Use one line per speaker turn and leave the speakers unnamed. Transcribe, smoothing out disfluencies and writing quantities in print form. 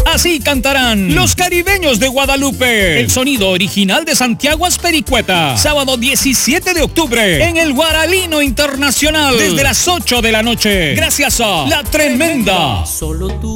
Así cantarán los Caribeños de Guadalupe. El sonido original de Santiago Aspericueta. Sábado 17 de octubre en el Guaralino Internacional desde las 8 de la noche. Gracias a La Tremenda.
Solo tú